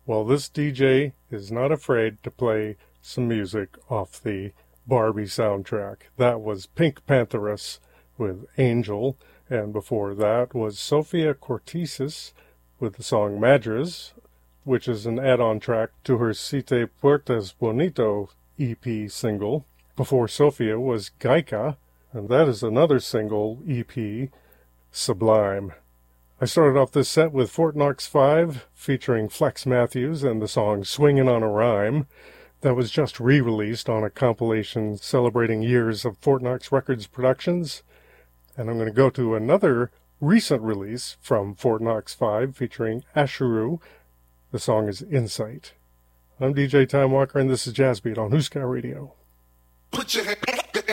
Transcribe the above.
Well, this DJ is not afraid to play some music off the Barbie soundtrack. That was Pink Pantheress with Angel, and before that was Sofia Cortesis with the song Madras, which is an add-on track to her Siete Puertas Bonito EP single. Before Sofia was Gaika, and that is another single EP, Sublime. I started off this set with Fort Knox 5 featuring Flex Matthews and the song Swingin' on a Rhyme. That was just re-released on a compilation celebrating years of Fort Knox Records productions. And I'm going to go to another recent release from Fort Knox 5 featuring Asheru. The song is Insight. I'm DJ Time Walker, and this is Jazz Beat on Huska Radio. Put your hand